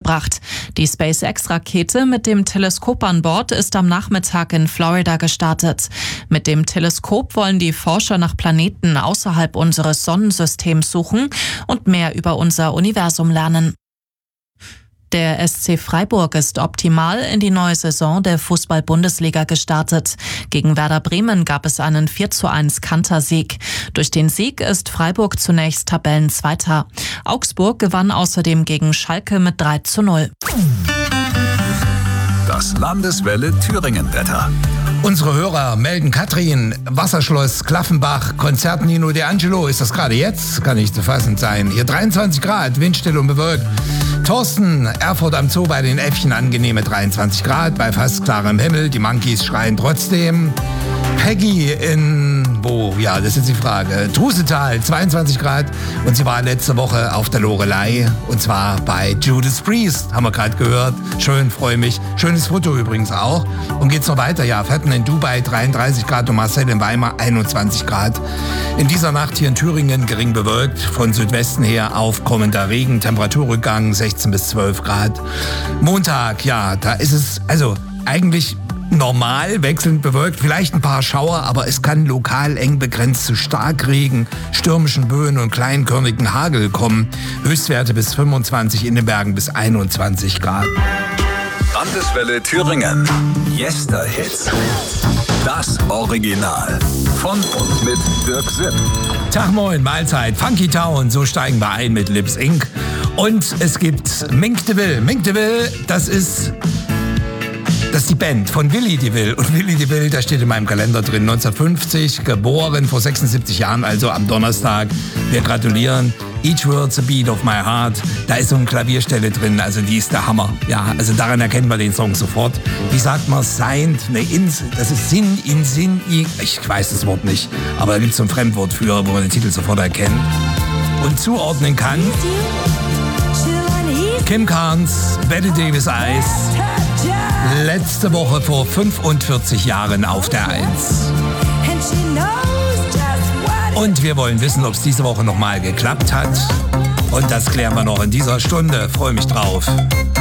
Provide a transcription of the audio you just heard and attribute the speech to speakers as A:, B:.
A: gebracht. Die SpaceX-Rakete mit dem Teleskop an Bord ist am Nachmittag in Florida gestartet. Mit dem Teleskop wollen die Forscher nach Planeten außerhalb unseres Sonnensystems suchen und mehr über unser Universum lernen. Der SC Freiburg ist optimal in die neue Saison der Fußball-Bundesliga gestartet. Gegen Werder Bremen gab es einen 4:1 Kantersieg. Durch den Sieg ist Freiburg zunächst Tabellenzweiter. Augsburg gewann außerdem gegen Schalke mit 3:0.
B: Das Landeswelle Thüringen-Wetter.
C: Unsere Hörer melden Katrin, Wasserschloss Klaffenbach, Konzert Nino D'Angelo. Ist das gerade jetzt? Kann nicht zu fassen sein. Hier 23 Grad, windstill und bewölkt. Thorsten, Erfurt am Zoo bei den Äffchen, angenehme 23 Grad, bei fast klarem Himmel. Die Monkeys schreien trotzdem. Peggy das ist jetzt die Frage. Trusetal, 22 Grad. Und sie war letzte Woche auf der Loreley. Und zwar bei Judas Priest, haben wir gerade gehört. Schön, freue mich. Schönes Foto übrigens auch. Und geht's noch weiter? Ja, Fetten in Dubai, 33 Grad und Marcel in Weimar, 21 Grad. In dieser Nacht hier in Thüringen gering bewölkt. Von Südwesten her aufkommender Regen, Temperaturrückgang 16 bis 12 Grad. Montag, ja, da ist es, eigentlich normal, wechselnd bewölkt, vielleicht ein paar Schauer, aber es kann lokal eng begrenzt zu Starkregen, stürmischen Böen und kleinkörnigen Hagel kommen. Höchstwerte bis 25, in den Bergen bis 21 Grad.
B: Landeswelle Thüringen. Yesterhits. Das Original. Von und mit Dirk Sipp.
C: Tag moin, Mahlzeit, Funky Town, so steigen wir ein mit Lips Inc. Und es gibt Mink DeVille. Mink DeVille, das ist die Band von Willi DeVille. Und Willi DeVille, da steht in meinem Kalender drin, 1950, geboren, vor 76 Jahren, also am Donnerstag. Wir gratulieren. Each Word's a Beat of My Heart. Da ist so eine Klavierstelle drin, also die ist der Hammer. Ja, also daran erkennen wir den Song sofort. Wie sagt man, das ist Sinn, ich weiß das Wort nicht, aber da gibt es so ein Fremdwort für, wo man den Titel sofort erkennt und zuordnen kann. Kim Carnes, Bette Davis Eyes. Letzte Woche vor 45 Jahren auf der 1. Und wir wollen wissen, ob es diese Woche nochmal geklappt hat. Und das klären wir noch in dieser Stunde. Freue mich drauf.